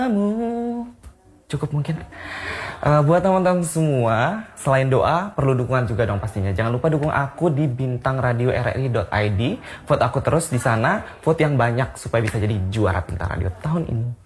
Kamu cukup mungkin. Buat teman-teman semua, selain doa, perlu dukungan juga dong pastinya. Jangan lupa dukung aku di bintangradioRRI.id. Vote aku terus di sana, vote yang banyak supaya bisa jadi juara Bintang Radio tahun ini.